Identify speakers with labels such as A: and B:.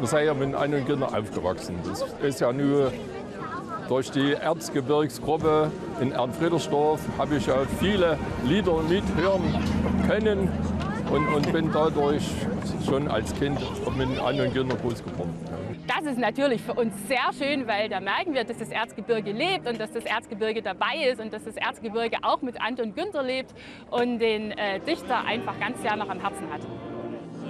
A: wir sind ja mit Anne und Günther aufgewachsen. Das ist ja nur durch die Erzgebirgsgruppe in Ernfriedersdorf habe ich ja viele Lieder mithören können und bin dadurch schon als Kind mit Anne und Günther groß geworden.
B: Das ist natürlich für uns sehr schön, weil da merken wir, dass das Erzgebirge lebt und dass das Erzgebirge dabei ist und dass das Erzgebirge auch mit Anton Günther lebt und den Dichter einfach ganz sehr noch am Herzen hat.